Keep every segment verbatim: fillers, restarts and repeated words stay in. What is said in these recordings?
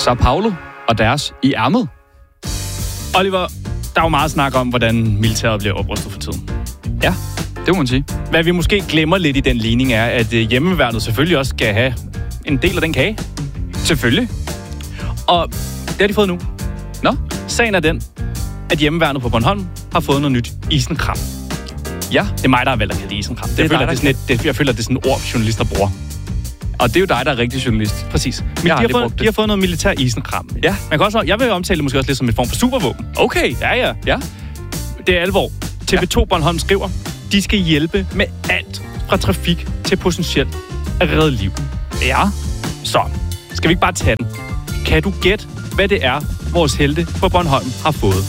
Sao Paulo og deres i ærmet. Oliver, der er jo meget snak om, hvordan militæret bliver oprustet for tiden. Ja, det må man sige. Hvad vi måske glemmer lidt i den ligning er, at hjemmeværnet selvfølgelig også skal have en del af den kage. Selvfølgelig. Og det har de fået nu. Nå? Sagen er den, at hjemmeværnet på Bornholm har fået noget nyt isenkram. Ja. Det er mig, der har valgt at kalde det isenkram. Det jeg, dig, føler, det er sådan et, det, jeg føler, det er sådan et ord, journalister bruger. Og det er jo dig, der er rigtig journalist. Præcis. Men de har, fået, de har fået noget militær isenkram. Ja. Man kan også, jeg vil omtale det måske også lidt som en form for supervåben. Okay. Ja, ja. Ja. Det er alvor. T V to ja. Bornholm skriver, de skal hjælpe med alt fra trafik til potentielt at redde liv. Ja. Så, skal vi ikke bare tage den? Kan du gætte, hvad det er, vores helte på Bornholm har fået?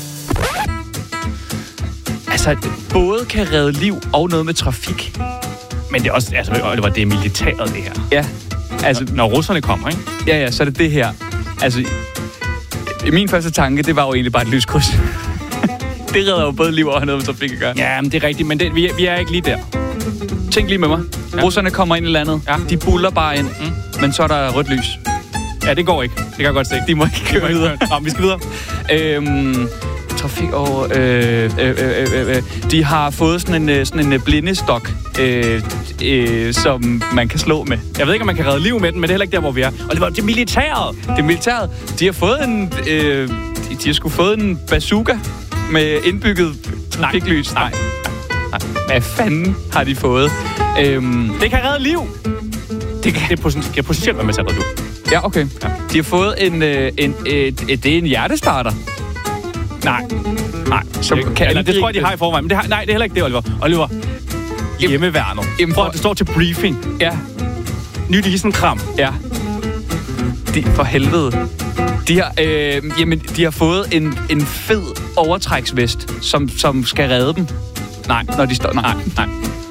Altså, både kan redde liv og noget med trafik. Men det er også, altså, det var det militæret, det her. Ja. Altså, når russerne kommer, ikke? Ja, ja, så er det det her. Altså, min første tanke, det var jo egentlig bare et lyskryds. Det redder jo både liv og noget med trafik at gøre. Ja, men det er rigtigt, men det, vi, er, vi er ikke lige der. Tænk lige med mig. Ja. Russerne kommer ind i landet. Ja. De buller bare ind, mm. men så er der rødt lys. Ja, det går ikke. Det kan jeg godt se. De må ikke køre videre. Nå, vi skal videre. Øhm, trafik og... Øh, øh, øh, øh, øh. De har fået sådan en, sådan en blindestok, øh, øh, som man kan slå med. Jeg ved ikke, om man kan redde liv med den, men det er heller ikke der, hvor vi er. Og det var det militæret. Det er militæret. De har fået en... Øh, de har sgu fået en bazooka med indbygget trafiklys. Nej. Nej. Hvad fanden har de fået? Øhm, det kan redde liv. Det kan, det kan potentielt være med til at redde liv. Ja, okay. Ja. De har fået en... Øh, en et, et, det er en hjertestarter. Nej. Nej. Som det, kan eller, det tror jeg, de har i forvejen. Men det har, nej, det er heller ikke det, Oliver. Oliver. Hjemmeværnet. Jamen, prøv, det står til briefing. Ja. Nyt isenkram. Ja. De, for helvede. De har, øh, jamen, de har fået en, en fed overtræksvest, som, som skal redde dem. Nej. Når de står... Nej, nej.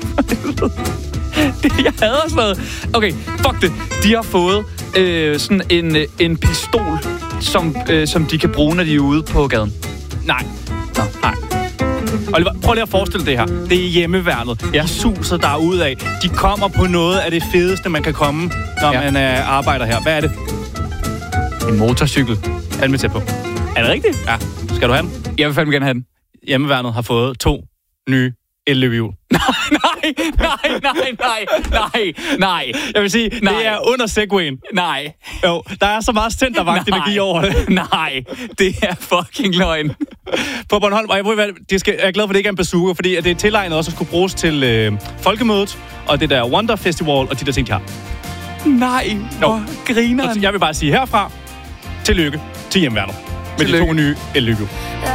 det, jeg hader sådan noget. Okay, fuck det. De har fået øh, sådan en, en pistol, som, øh, som de kan bruge, når de er ude på gaden. Nej. Nå. Nej. Oliver, prøv lige at forestille det her. Det er hjemmeværnet. Ja. De suser derudad. De kommer på noget af det fedeste, man kan komme, når ja. man øh, arbejder her. Hvad er det? En motorcykel. Er den med tæt på? Er det rigtigt? Ja. Skal du have den? Jeg vil fandme gerne have den. Hjemmeværnet har fået to nye elløbehjul. Nej, nej, nej, nej, nej, nej, nej. Jeg vil sige, nej. Det er under Segwayen. Nej. Jo, der er så meget centervagt energi over det. Nej, det er fucking løgn. På Bornholm, og jeg, ved, det skal, jeg er glad for, at det ikke er en bazooka, fordi det er tilegnet også at skulle bruges til øh, folkemødet, og det der Wonder Festival, og de der ting, de har. Nej, hvor griner. Jeg vil bare sige herfra, tillykke til hjemmeværnet med de to nye elløbehjul.